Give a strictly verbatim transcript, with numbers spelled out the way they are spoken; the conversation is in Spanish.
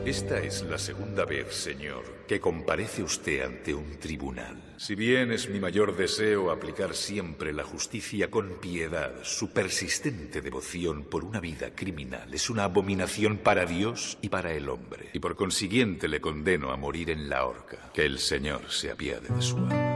Esta es la segunda vez, señor, que comparece usted ante un tribunal. Si bien es mi mayor deseo aplicar siempre la justicia con piedad, su persistente devoción por una vida criminal es una abominación para Dios y para el hombre. Y por consiguiente le condeno a morir en la horca. Que el Señor se apiade de su alma.